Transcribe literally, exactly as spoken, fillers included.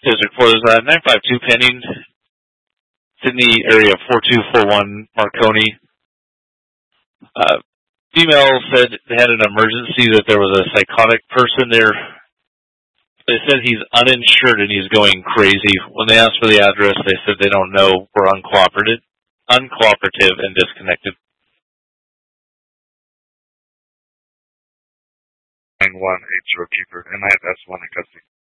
District four, there's a nine five two pending. Sydney area four two four one Marconi. Uh, female said they had an emergency, that there was a psychotic person there. They said he's uninsured and he's going crazy. When they asked for the address, they said they don't know. We're uncooperative, uncooperative and disconnected. nine one eight zero Keeper, M I F S one in custody.